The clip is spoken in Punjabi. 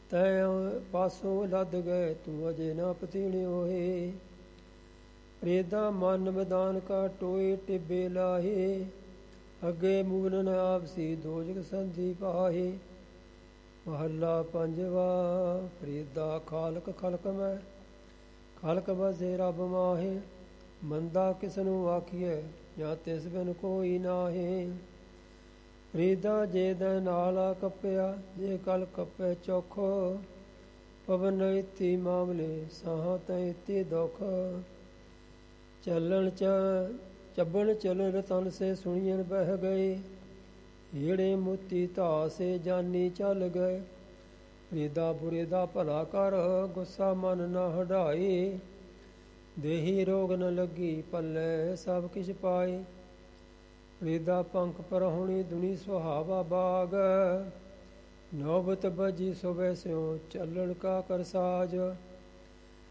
ਤੈ ਪਾਸੋਂ ਲੱਦ ਗਏ ਤੂੰ ਅਜੇ ਨਾ ਪਤੀਣਿਓ ਹੈ। ਪ੍ਰੇਦਾ ਮਨ ਮੈਦਾਨ ਕਾ ਟੋਏ ਟਿੱਬੇ ਲਾਹੇ, ਅੱਗੇ ਮੂਰਨ ਆਪਸੀ ਦੋਜਗ ਸੰਧੀ ਪਾਹੇ। ਮਹੱਲਾ ਪੰਜਵਾ। ਪ੍ਰੇਦਾ ਖਾਲਕ ਖਲਕ ਮੈਂ, ਖਲਕ ਵਸੇ ਰੱਬ ਮਾਹੇ। ਮੰਦਾ ਕਿਸ ਨੂੰ ਆਖੀਐ, ਜਾਂ ਤਿਸ ਬਿਨ ਕੋਈ ਨਾਹੇ। ਪ੍ਰੀਦਾ ਜੇ ਦੈ ਨਾਲਾ ਕੱਪਿਆ, ਜੇ ਕਲ ਕੱਪੈ ਚੌਖ। ਪਵਨ ਇਤੀ ਮਾਮਲੇ, ਸਾਹਾਂ ਤੈ ਇਤੀ ਦੁਖ। ਚੱਬਣ ਚਲਨ ਰਤਨ ਸੇ ਸੁਣੀਨ ਬਹਿ ਗਏ, ਹੀੜੇ ਮੋਤੀ ਧਾ ਸੇ ਜਾਨੀ ਚੱਲ ਗਏ। ਪ੍ਰੀਦਾ ਬੁਰੇ ਦਾ ਭਲਾ ਕਰ, ਗੁੱਸਾ ਮਨ ਨਾ ਹਟਾਏ। ਦੇਹੀ ਰੋਗ ਨ ਲੱਗੀ, ਪੱਲੇ ਸਭ ਕਿਛ ਪਾਏ। ਪ੍ਰੀਦਾ ਪੰਖ ਪਰਹੁਣੀ ਦੁਨੀ ਸੁਹਾਵਾ ਬਾਗ, ਨੌਬਤ ਬਜੀ ਸੁਬੈ ਸਿਉ ਚੱਲਣ ਕਾ ਕਰ ਸਾਜ।